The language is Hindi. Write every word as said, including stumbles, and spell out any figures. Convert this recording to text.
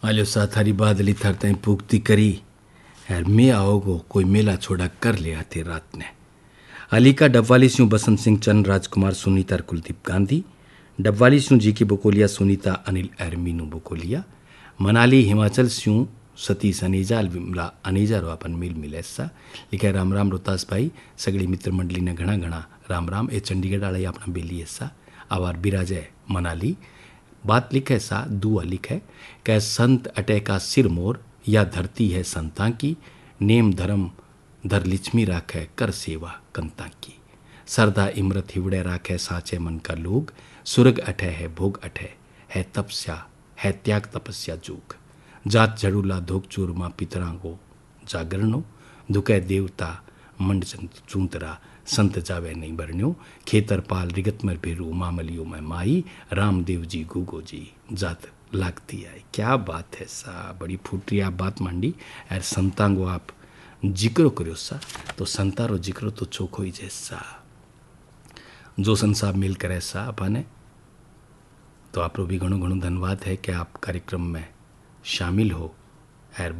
आलो सा थारी बादली थर तई पूगती करी यार मैं आओगो कोई मेला छोड़ा कर ले आते रात ने। अलीका डबवाली स्यू बसंत सिंह चंद राजकुमार सुनीता कुलदीप गांधी डबवाली स्यू जी की बोकोलिया सुनीता अनिल एरमीनू बोकोलिया मनाली हिमाचल स्यू सतीश अनीजा विमला अनीजा रो अपन मिल मिलेसा लिखे राम राम रोतास भाई सगड़ी मित्र मंडली ने घना घना राम राम ए चंडीगढ़ आड़े अपना बेली ऐसा आवार बिराजे मनाली बात लिखे सा दुआ लिखे कै संत अटे का सिर मोर या धरती है संता की नेम धर्म धर लिचमी राखे कर सेवा कंता की सरदा इमरत हिवड़े राखे साचे मन का लोग सुरग अठे है भोग अठे है तपस्या है त्याग तपस्या जोग जात जड़ूला धोक चूरमा पितरा को जागरणो दुकै देवता मंड चूंतरा संत जावे नहीं बरण्यो खेतर पाल रिगत मर भेरू मामलियो में माई रामदेव जी गुगो जी जात लागती आई। क्या बात है सा, बड़ी फूटरी आप बात मांडी यार। संतांगो आप जिक्र करो सा तो संतारो जिक्र तो चोखो ही जैसा जो संसाब मिल करे सा अपने तो आप भी घणो घणो धन्यवाद है कि आप कार्यक्रम में शामिल हो।